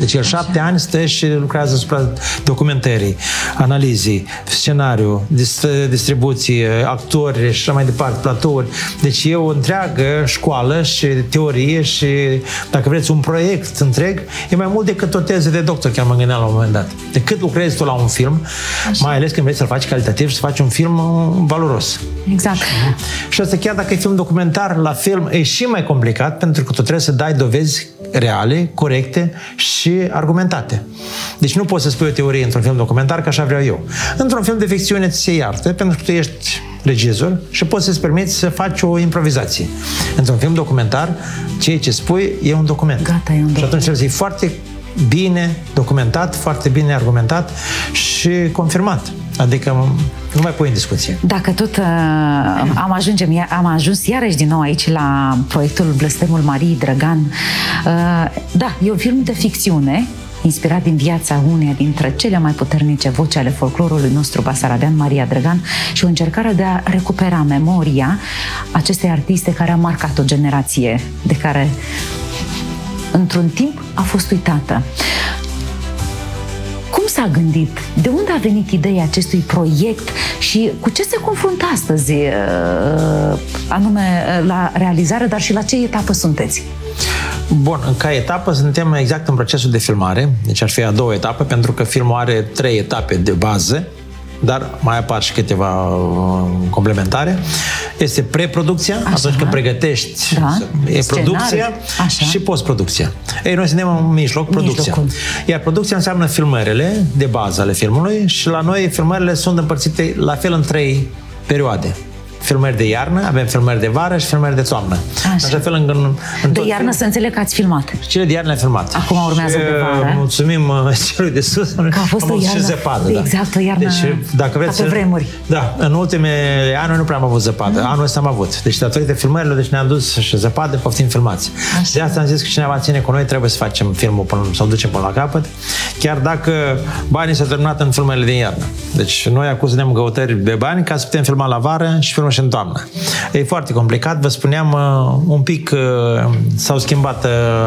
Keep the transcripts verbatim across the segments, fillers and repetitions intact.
Deci el șapte ani stă și lucrează asupra documentării, analizii, scenariu, distribuție, actori și așa mai departe, platouri. Deci e o întreagă școală și teorie și, dacă vreți, un proiect întreg. E mai mult decât o teză de doctor, chiar mă gândeam la un moment dat. De cât lucrezi tu la un film, așa, mai ales când vrei să-l faci calitativ și să faci un film valoros. Exact. Și asta chiar dacă e film documentar, la film e și mai complicat, pentru că tu trebuie să dai dovezi reale, corecte și argumentate. Deci nu poți să spui o teorie într-un film documentar, că așa vreau eu. Într-un film de ficțiune ți se iartă, pentru că tu ești regizor și poți să-ți permiți să faci o improvizație. Într-un film documentar, ceea ce spui e un document. Gata, e un document. Și atunci trebuie să fie foarte bine documentat, foarte bine argumentat și confirmat. Adică nu mai pui în discuție. Dacă tot uh, am, ajungem, am ajuns iarăși din nou aici la proiectul Blestemul Mariei Drăgan, uh, da, e un film de ficțiune inspirat din viața uneia dintre cele mai puternice voci ale folclorului nostru basarabean, Maria Drăgan, și o încercare de a recupera memoria acestei artiste care a marcat o generație, de care într-un timp a fost uitată. Cum s-a gândit? De unde a venit ideea acestui proiect și cu ce se confruntă astăzi, anume la realizare, dar și la ce etapă sunteți? Bun, ca etapă suntem exact în procesul de filmare, deci ar fi a doua etapă, pentru că filmul are trei etape de bază, dar mai apar și câteva complementare. Este preproducția, așa, atunci când pregătești, da, e producția, așa, și postproducția. Ei, noi suntem în mijloc, producția. Mijlocul. Iar producția înseamnă filmările de bază ale filmului și la noi filmările sunt împărțite la fel în trei perioade. Filmări de iarnă, avem filmări de vară și filmări de toamnă. Așa, Așa fel în, în, în de iarnă să înțeleg că ați filmat. Cele de iarnă le-am filmat. Acum urmează și, de vară. Mulțumim celui de sus. Că a fost am o iarnă, și zăpadă, da. exact, o iarnă, deci, dacă vreți, ca pe vremuri. Da, în ultimele ani nu prea am avut zăpadă. Mm. Anul ăsta am avut. Deci datorită filmărilor, deci ne-am dus și zăpadă, poftim filmați. Așa. De asta am zis că cineva ține cu noi, trebuie să facem filmul până, să-l ducem până la capăt, chiar dacă banii s-au terminat în filmele de iarnă. Deci noi acum suntem căutări de bani ca să putem filma la vară și filmăm și în toamnă. E foarte complicat, vă spuneam, un pic s-au schimbat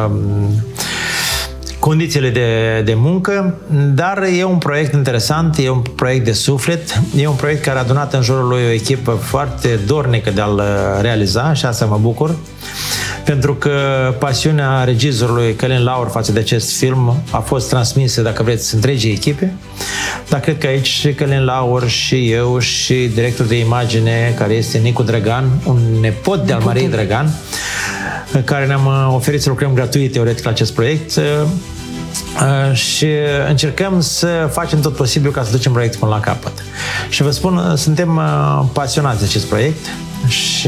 condițiile de, de muncă, dar e un proiect interesant, e un proiect de suflet, e un proiect care a adunat în jurul lui o echipă foarte dornică de a-l realiza și asta mă bucur, pentru că pasiunea regizorului Călin Laur față de acest film a fost transmisă, dacă vreți, întregii echipe, dar cred că aici și Călin Laur și eu și directorul de imagine, care este Nicu Drăgan, un nepot de al Mariei Drăgan, care ne-am oferit să lucrăm gratuit, teoretic, la acest proiect și încercăm să facem tot posibil ca să ducem proiectul până la capăt. Și vă spun, suntem pasionați de acest proiect și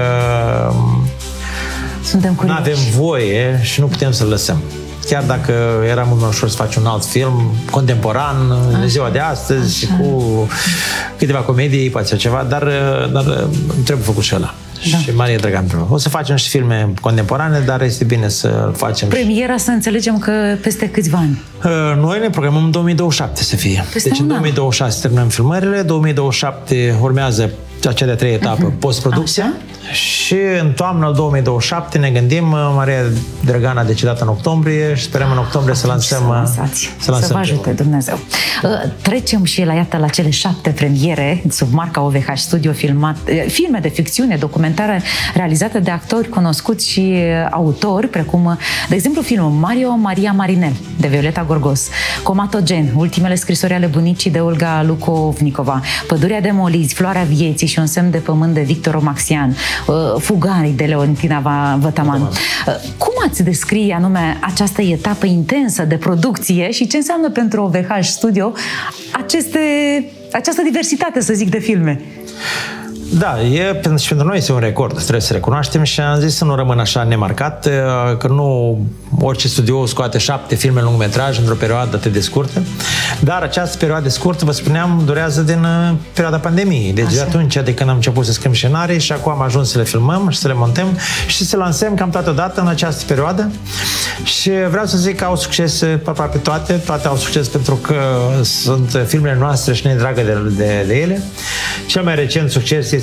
suntem curioși. Nu avem voie și nu putem să-l lăsăm. Chiar dacă era mult mai ușor să faci un alt film contemporan, în ziua de astăzi, așa, și cu câteva comedii, poate sau ceva, dar, dar trebuie făcut și ăla. Da. Și Maria Drăgan. O să facem și filme contemporane, dar este bine să facem. Premiera, să înțelegem că peste câțiva ani. Noi ne programăm în două mii douăzeci și șapte să fie. Peste deci în două mii douăzeci și șase terminăm filmările, două mii douăzeci și șapte urmează cea de-a treia etapă, uh-huh, postproducția. Așa. Și în toamna două mii douăzeci și șapte ne gândim, Maria Drăgan a decedat în octombrie și sperăm în octombrie să lansăm. Să, să, lansăm să vă ajute Dumnezeu. Trecem și la, iată, la cele șapte premiere sub marca O V H Studio, filmat, filme de ficțiune, documentare realizate de actori cunoscuți și autori, precum, de exemplu, filmul Mario Maria Marinel de Violeta Gorgos, Comatogen, Ultimele scrisori ale bunicii de Olga Lukovnikova, Pădurea de molizi, Floarea vieții și Un semn de pământ de Victor Omaxian, Fugarii de Leontina Vătaman. Cum ați descrie anume această etapă intensă de producție și ce înseamnă pentru O V H Studio aceste, această diversitate, să zic, de filme? Da, e, și pentru noi este un record, trebuie să recunoaștem, și am zis să nu rămân așa nemarcat, că nu orice studio scoate șapte filme lungmetraj într-o perioadă atât de scurtă, dar această perioadă scurtă, vă spuneam, durează din perioada pandemiei. Deci așa, de atunci, de când am început să scriem scenarii și acum am ajuns să le filmăm și să le montăm și să lansăm cam toată dată în această perioadă. Și vreau să zic că au succes aproape toate, toate au succes pentru că sunt filmele noastre și ne e dragă de, de, de ele. Cel mai recent succes este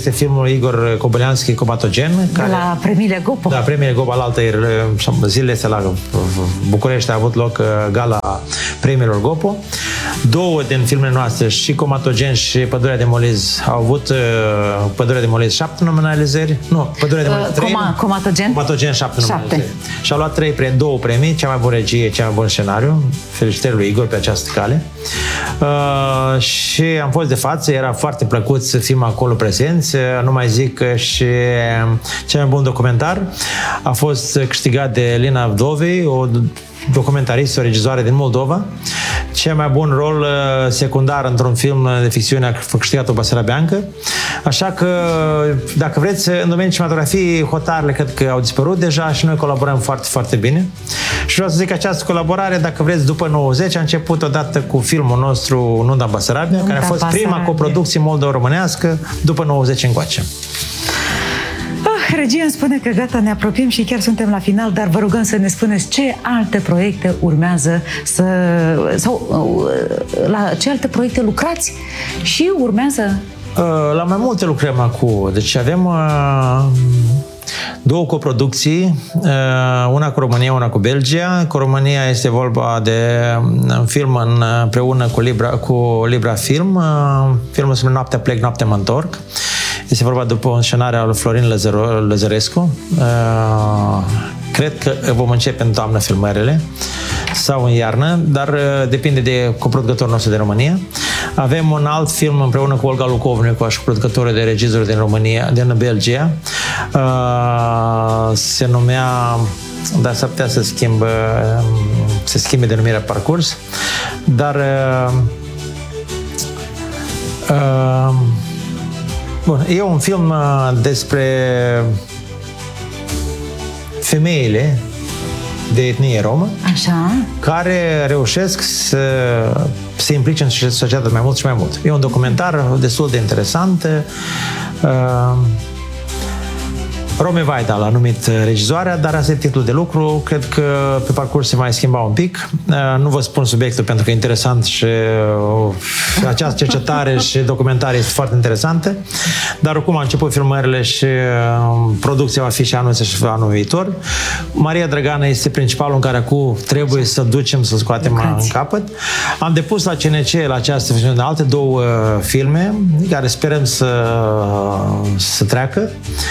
este filmul Igor Koboleanski, Comatogen. Care, la premiile Gopo. Da, premiile Gopo, la altă zilele astea la București a avut loc gala premiilor Gopo. Două din filmele noastre, și Comatogen și Pădurea de Moliz, au avut uh, Pădurea de Moliz șapte nominalizări. Nu, Pădurea de Moliz uh, trei. Coma, Comatogen? Comatogen șapte nominalizări. Și a luat trei, două premii, cea mai bună regie, cea mai bun scenariu. Felicitări lui Igor pe această cale. Uh, și am fost de față, era foarte plăcut să fim acolo prezenți. Nu mai zic că și cel mai bun documentar a fost câștigat de Lina Vdovei, o documentarist, o regizoare din Moldova. Cel mai bun rol secundar într-un film de ficțiune a câștigat-o Basarabeancă. Așa că, dacă vreți, în domeniul cinematografiei, hotarele cred că au dispărut deja și noi colaborăm foarte, foarte bine. Și vreau să zic că această colaborare, dacă vreți, după nouăzeci, a început odată cu filmul nostru Nunta în Basarabia, Nunta care a fost Basarabia. Prima coproducție moldova-românească după nouăzeci încoace. Regia îmi spune că gata, ne apropiem și chiar suntem la final, dar vă rugăm să ne spuneți ce alte proiecte urmează să... sau la ce alte proiecte lucrați și urmează? La mai multe lucrăm acum. Deci avem două coproducții, una cu România, una cu Belgia. Cu România este vorba de un film împreună cu Libra, cu Libra Film. Filmul se numește Noaptea plec, noaptea mă întorc. Este vorba după un scenariu al Florin Lăzărescu. Cred că vom începe în toamnă filmările sau în iarnă, dar depinde de coproducătorul nostru de România. Avem un alt film împreună cu Olga Lukovnicu, și producătorul de regizori din România, din Belgia. Se numea, dar s-ar putea să schimbă, să schimbe denumirea parcurs, dar bun, e un film despre femeile de etnie romă, așa, care reușesc să se implice în societate mai mult și mai mult. E un documentar destul de interesant. Romi Vaida l-a numit regizoarea, dar asta e titlul de lucru. Cred că pe parcurs se mai schimba un pic. Nu vă spun subiectul pentru că e interesant și această cercetare și documentare este foarte interesantă. Dar oricum a început filmările și producția va fi și anul și anul viitor. Maria Drăgană este principalul în care acum trebuie să ducem, să scoatem Lucrați. În capăt. Am depus la C N C, la această versiune, alte două filme care sperăm să, să treacă.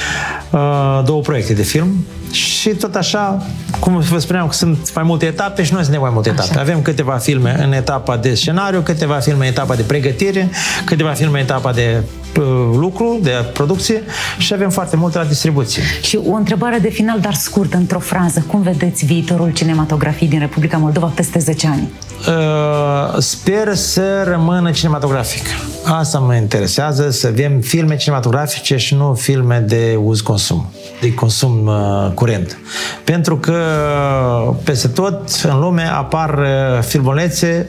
Două proiecte de film și tot așa, cum vă spuneam, că sunt mai multe etape și noi suntem mai multe etape. Așa. Avem câteva filme în etapa de scenariu, câteva filme în etapa de pregătire, câteva filme în etapa de uh, lucru, de producție și avem foarte multe la distribuție. Și o întrebare de final, dar scurtă, într-o frază. Cum vedeți viitorul cinematografiei din Republica Moldova peste zece ani? Uh, sper să rămână cinematografic. Asta mă interesează, să avem filme cinematografice și nu filme de uz-consum, de consum uh, curent. Pentru că peste tot în lume apar uh, filmulețe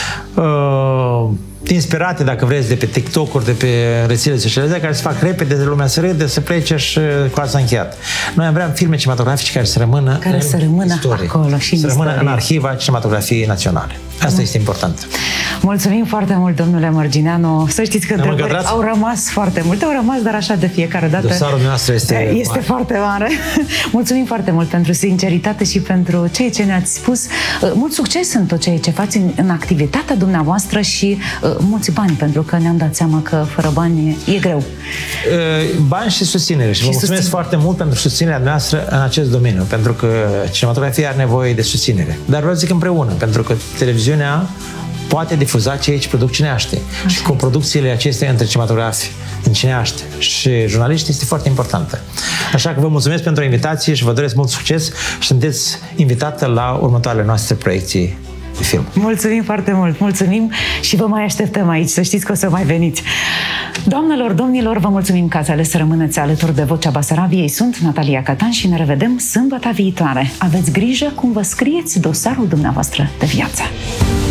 uh, inspirate, dacă vreți, de pe TikTok-uri, de pe rețelele sociale, care se fac repede, de lumea să râde, să plece și cu asta încheiat. Noi vrem filme cinematografice care să rămână care în să rămână istorie, acolo și să în rămână istorie. În arhiva cinematografiei naționale. Asta mm. este important. Mulțumim foarte mult, domnule Mărgineanu. Să știți că întrebări au rămas foarte multe, au rămas, dar așa de fiecare dată. Dosarul nostru este Este mare. foarte mare. Mulțumim foarte mult pentru sinceritate și pentru ceea ce ne-ați spus. Mult succes în tot ceea ce faceți în, în activitatea dumneavoastră și uh, mulți bani, pentru că ne-am dat seama că fără bani e greu. Bani și susținere. Și, și vă mulțumesc susțin... foarte mult pentru susținerea noastră în acest domeniu, pentru că cinematografia are nevoie de susținere. Dar vreau să zic împreună, pentru că televiziunea poate difuza ceea ce produc cineaștii. Așa și coproducțiile acestea între cinematografi în cineaște și jurnaliști este foarte importantă. Așa că vă mulțumesc pentru invitație și vă doresc mult succes și sunteți invitată la următoarele noastre proiecții de film. Mulțumim foarte mult, mulțumim și vă mai așteptăm aici, să știți că o să mai veniți. Doamnelor, domnilor, vă mulțumim că ați ales să rămâneți alături de Vocea Basarabiei. Sunt Natalia Catan și ne revedem sâmbătă viitoare. Aveți grijă cum vă scrieți dosarul dumneavoastră de viață.